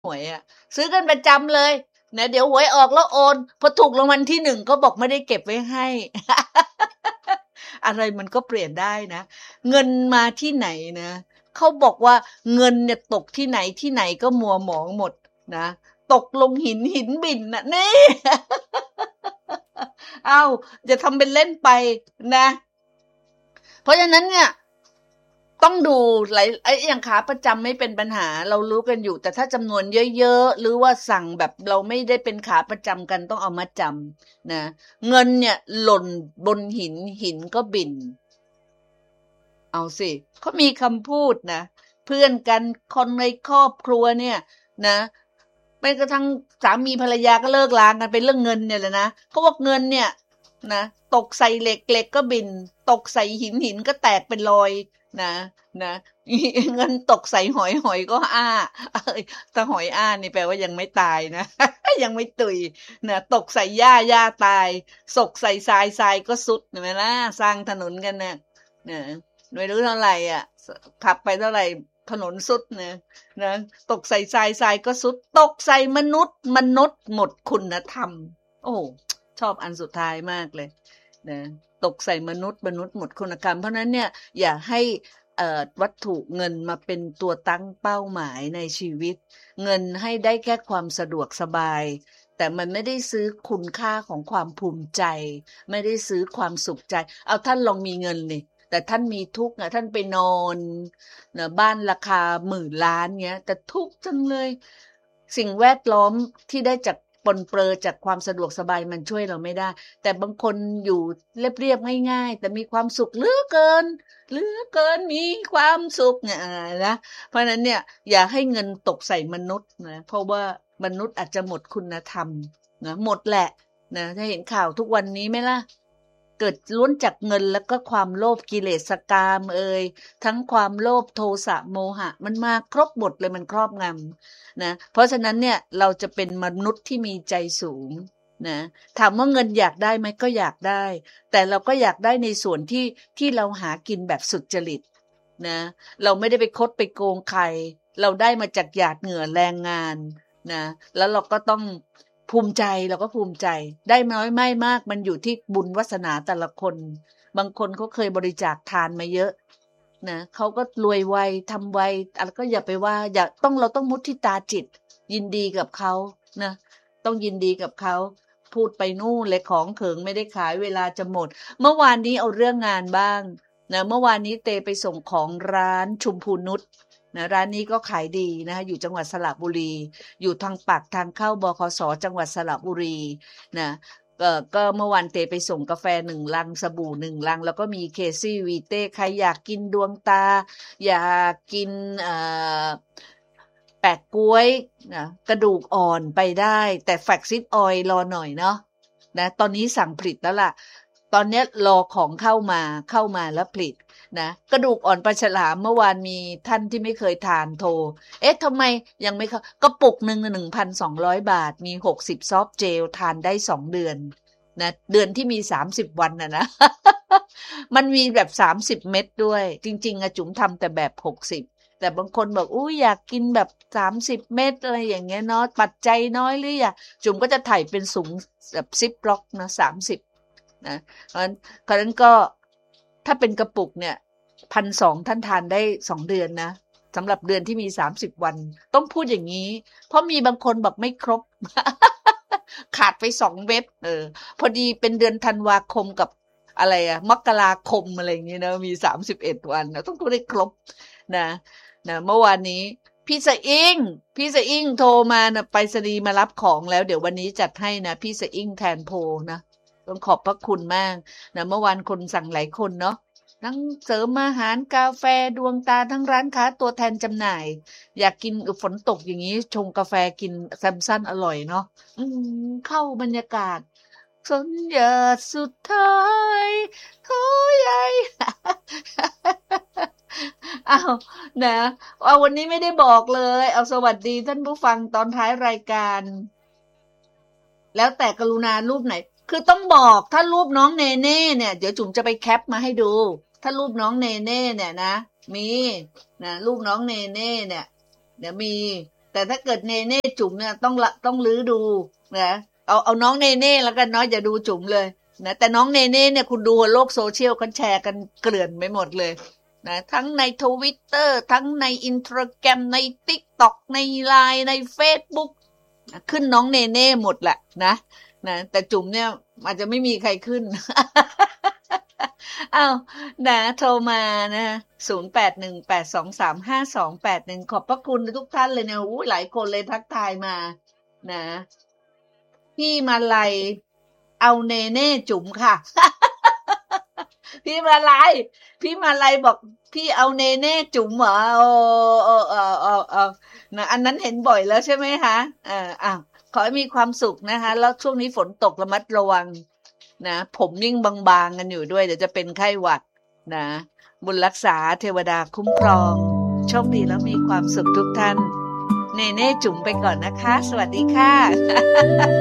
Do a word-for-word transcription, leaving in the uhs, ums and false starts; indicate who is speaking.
Speaker 1: หวยอ่ะซื้อกันประจำเลยนะเดี๋ยวหวยออกแล้วโอนพอถูกรางวัลที่หนึ่งก็บอกไม่ได้เก็บไว้ให้ อะไรมันก็เปลี่ยนได้นะเงินมาที่ไหนนะเขาบอกว่าเงินเนี่ยตกที่ไหนที่ไหนก็มัวหมองหมดนะตกลงหินหินบินน่ะนี่ เอาจะทำเป็นเล่นไปนะเพราะฉะนั้นเนี่ยต้องดูหลายไอ้อย่างขาประจำไม่เป็นปัญหาเรารู้กันอยู่แต่ถ้าจำนวนเยอะๆหรือว่าสั่งแบบเราไม่ได้เป็นขาประจำกันต้องเอามาจำนะเงินเนี่ยหล่นบนหินหินก็บินเอาสิเขามีคำพูดนะเพื่อนกันคนในครอบครัวเนี่ยนะแม้กระทั่งสามีภรรยาก็เลิกลากันเป็นเรื่องเงินเนี่ยแหละนะเขาบอกเงินเนี่ยนะตกใส่เหล็กเหล็กก็บินตกใส่หินหินก็แตกเป็นรอยนะนะเงินตกใส่หอยหอยก็อ้าถ้าหอยอ้านี่แปลว่ายังไม่ตายนะ ยังไม่ตุยนะตกใส่หญ้าหญ้าตายศกใส่ทรายทรายก็สุดเห็นไหมล่ะสร้างถนนกันเนี่ยนะไม่รู้เท่าไหร่อ่ะขับไปเท่าไหร่ถนนสุดนะนะตกใส่ทรายทรายก็สุดตกใส่มนุษย์มนุษย์หมดคุณธรรมโอ้ชอบอันสุดท้ายมากเลยนะตกใส่มนุษย์มนุษย์หมดคุณธรรมเพราะนั้นเนี่ยอย่าให้วัตถุเงินมาเป็นตัวตั้งเป้าหมายในชีวิตเงินให้ได้แค่ความสะดวกสบายแต่มันไม่ได้ซื้อคุณค่าของความภูมิใจไม่ได้ซื้อความสุขใจเอาท่านลองมีเงินนี่แต่ท่านมีทุกข์นะท่านไปนอนนะบ้านราคาหมื่นล้านเงี้ยแต่ทุกข์จังเลยสิ่งแวดล้อมที่ได้จากปนเปื้อจากความสะดวกสบายมันช่วยเราไม่ได้แต่บางคนอยู่เรียบๆง่ายๆแต่มีความสุขเหลือเกินเหลือเกินมีความสุขเนี่ยนะเพราะนั้นเนี่ยอย่าให้เงินตกใส่มนุษย์นะเพราะว่ามนุษย์อาจจะหมดคุณธรรมนะหมดแหละนะถ้าเห็นข่าวทุกวันนี้ไหมล่ะเกิดล้วนจากเงินแล้วก็ความโลภกิเลสกามเอ่ยทั้งความโลภโทสะโมหะมันมาครบหมดเลยมันครอบงำนะเพราะฉะนั้นเนี่ยเราจะเป็นมนุษย์ที่มีใจสูงนะถามว่าเงินอยากได้ไหมก็อยากได้แต่เราก็อยากได้ในส่วนที่ที่เราหากินแบบสุจริตนะเราไม่ได้ไปคดไปโกงใครเราได้มาจากหยาดเหงื่อแรงงานนะแล้วเราก็ต้องภูมิใจเราก็ภูมิใจได้น้อยไม่มากมันอยู่ที่บุญวาสนาแต่ละคนบางคนเขาเคยบริจาคทานมาเยอะนะเขาก็รวยไวทำไวอะไรก็อย่าไปว่าอย่าต้องเราต้องมุทิตาจิตยินดีกับเขานะต้องยินดีกับเขาพูดไปนู่นเลยของเขิงไม่ได้ขายเวลาจะหมดเมื่อวานนี้เอาเรื่องงานบ้างนะเมื่อวานนี้เตไปส่งของร้านชุมพูนุชนะร้านนี้ก็ขายดีนะคะอยู่จังหวัดสระบุรีอยู่ทางปากทางเข้าบขสจังหวัดสระบุรีนะเอ่อก็เมื่อวานเตไปส่งกาแฟหนึ่งลังสบู่หนึ่งลังแล้วก็มีเคซี่วีเต้ใครอยากกินดวงตาอยากกินเอ่อแปะก๊วยนะกระดูกอ่อนไปได้แต่แฟกซิดออยล์รอหน่อยเนาะนะตอนนี้สั่งผลิตแล้วล่ะตอนนี้รอของเข้ามาเข้ามาแล้วผลิตนะกระดูกอ่อนปลาฉลามเมื่อวานมีท่านที่ไม่เคยทานโทรเอ๊ะทำไมยังไม่เข้ากระปุกหนึ่ง หนึ่งพันสองร้อย บาทมีหกสิบซอฟต์เจลทานได้สองเดือนนะเดือนที่มีสามสิบวันน่ะนะ มันมีแบบสามสิบเม็ดด้วยจริงๆอะจุ๋มทำแต่แบบหกสิบแต่บางคนบอกอุ๊ยอยากกินแบบสามสิบเม็ดอะไรอย่างเงี้ยเนาะปัจจัยน้อยหรืออยากจุ๋มก็จะถ่ายเป็นสูงแบบซิปล็อกนะสามสิบนะเพราะฉะนั้นเพราะฉะนั้นก็ถ้าเป็นกระปุกเนี่ยพันสองท่านทานได้สองเดือนนะสำหรับเดือนที่มีสามสิบวันต้องพูดอย่างนี้เพราะมีบางคนบอกไม่ครบ ขาดไปสองเม็ดเออพอดีเป็นเดือนธันวาคมกับอะไรอะมกราคมอะไรอย่างเงี้ยนะมีสามสิบเอ็ดวันนะต้องพูดได้ครบนะนะเมื่อวานนี้พี่สะอิงพี่สะอิงโทรมานะไปรษณีย์มารับของแล้วเดี๋ยววันนี้จัดให้นะพี่สะอิงแทนโพนะต้องขอบพระคุณมากนะเมื่อวานคนสั่งหลายคนเนาะทั้งเสริมอาหารกาแฟดวงตาทั้งร้านค้าตัวแทนจำหน่ายอยากกินฝนตกอย่างนี้ชงกาแฟกินแซมซันอร่อยเนาะอืมเข้าบรรยากาศสัญญาสุดท้ายโถใหญ่ อ้าวนะเอาวันนี้ไม่ได้บอกเลยเอาสวัสดีท่านผู้ฟังตอนท้ายรายการแล้วแต่กรุณารูปไหนคือต้องบอกถ้ารูปน้องเนเน่เนี่ยเดี๋ยวจุ๋มจะไปแคปมาให้ดูถ้ารูปน้องเนเน่เนี่ยนะมีนะรูปน้องเนเน่เนี่ยเดี๋ยวมีแต่ถ้าเกิดเนเน่จุ๋มเนี่ยต้องละต้องลื้อดูนะเอาเอาน้องเนเน่แล้วกันเนาะอย่าดูจุ๋มเลยนะแต่น้องเนเน่เนี่ยคุณดูโลกโซเชียลกันแชร์กันเกลื่อนไปหมดเลยนะทั้งใน Twitter ทั้งใน Instagram ใน TikTok ใน ไลน์ ใน Facebook นะขึ้นน้องเนเน่หมดแหละนะนะแต่จุ๋มเนี่ยอาจจะไม่มีใครขึ้น อ้าวนะโทรมานะศูนย์ แปด หนึ่ง แปด สอง สาม ห้า สอง แปด หนึ่งขอบพระคุณทุกท่านเลยนะอู้หลายคนเลยทักทายมานะพี่มาลัยเอาเนเน่จุ๋มค่ะ พี่มาลัยพี่มาลัยบอกพี่เอาเนเน่จุ๋มเหรอโอ้โอ้เออเออเออนะอันนั้นเห็นบ่อยแล้วใช่ไหมคะเอออ่ะขอให้มีความสุขนะคะแล้วช่วงนี้ฝนตกระมัดระวังนะผมยิ่งบางๆกันอยู่ด้วยเดี๋ยวจะเป็นไข้หวัดนะบุญรักษาเทวดาคุ้มครองโชคดีแล้วมีความสุขทุกท่านเนเน่จุ๋มไปก่อนนะคะสวัสดีค่ะ